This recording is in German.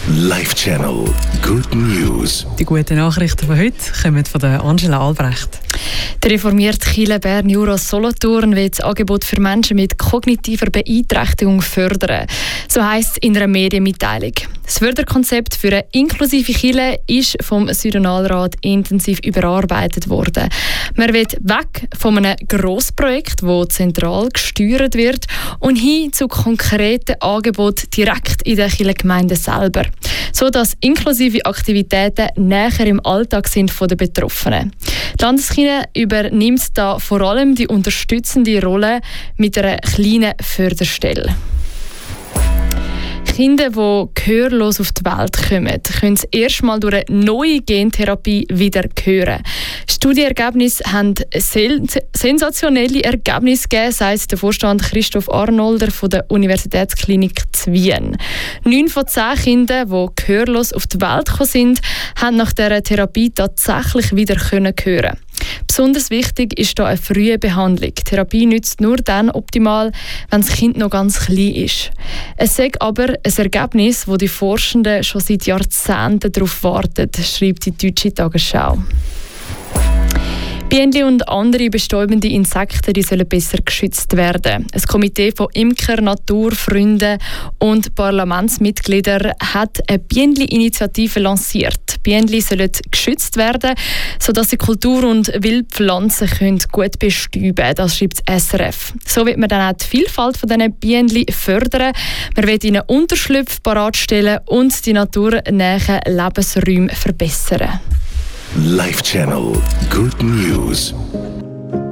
Live Channel Good News. Die guten Nachrichten von heute kommen von der Angela Albrecht. Der reformierte Kirche Bern Jura Solothurn will das Angebot für Menschen mit kognitiver Beeinträchtigung fördern. So heisst es in einer Medienmitteilung. Das Förderkonzept für eine inklusive Kirche ist vom Synodalrat intensiv überarbeitet worden. Man will weg von einem Grossprojekt, das zentral gesteuert wird, und hin zu konkreten Angeboten direkt in der Kirchengemeinde selber, sodass inklusive Aktivitäten näher im Alltag sind von den Betroffenen. Die Landeskirche übernimmt da vor allem die unterstützende Rolle mit einer kleinen Förderstelle. Kinder, die gehörlos auf die Welt kommen, können das erste Mal durch eine neue Gentherapie wieder hören. Studienergebnisse haben sensationelle Ergebnisse gegeben, sagt der Vorstand Christoph Arnolder von der Universitätsklinik zu Wien. 9 von 10 Kindern, die gehörlos auf die Welt gekommen sind, haben nach dieser Therapie tatsächlich wieder hören. Besonders wichtig ist hier eine frühe Behandlung. Die Therapie nützt nur dann optimal, wenn das Kind noch ganz klein ist. Es ist aber ein Ergebnis, das die Forschenden schon seit Jahrzehnten darauf warten, schreibt die Deutsche Tagesschau. Bienen und andere bestäubende Insekten, die sollen besser geschützt werden. Ein Komitee von Imker, Naturfreunden und Parlamentsmitgliedern hat eine Bienenli-Initiative lanciert. Bienen sollen geschützt werden, sodass sie Kultur- und Wildpflanzen gut bestäuben können. Das schreibt das SRF. So wird man dann auch die Vielfalt von diesen Bienen fördern. Man will ihnen Unterschlupf bereitstellen und die naturnahen Lebensräume verbessern. Live Channel Good News.